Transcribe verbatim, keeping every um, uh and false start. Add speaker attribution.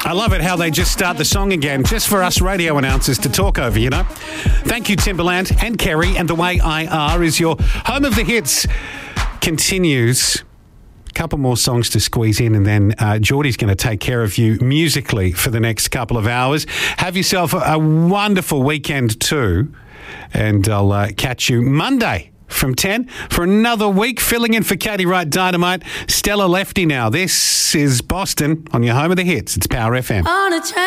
Speaker 1: I love it how they just start the song again, just for us radio announcers to talk over, you know. Thank you, Timberland and Kerry, and The Way I Are is your home of the hits. Continues. A couple more songs to squeeze in, and then uh, Geordie's going to take care of you musically for the next couple of hours. Have yourself a, a wonderful weekend too, and I'll uh, catch you Monday from ten for another week, filling in for Katie Wright Dynamite. Stella Lefty now. This is Boston on your home of the hits. It's Power F M. On a